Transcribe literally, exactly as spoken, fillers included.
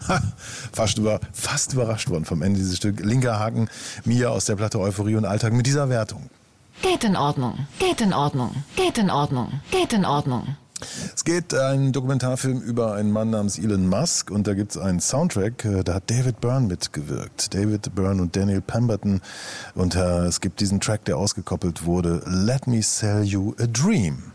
fast, über, fast überrascht worden vom Ende dieses Stück. Linker Haken, Mia aus der Platte Euphorie und Alltag mit dieser Wertung. Geht in Ordnung, geht in Ordnung, geht in Ordnung, geht in Ordnung. Es geht ein Dokumentarfilm über einen Mann namens Elon Musk und da gibt es einen Soundtrack, da hat David Byrne mitgewirkt. David Byrne und Daniel Pemberton und äh, es gibt diesen Track, der ausgekoppelt wurde, Let Me Sell You a Dream.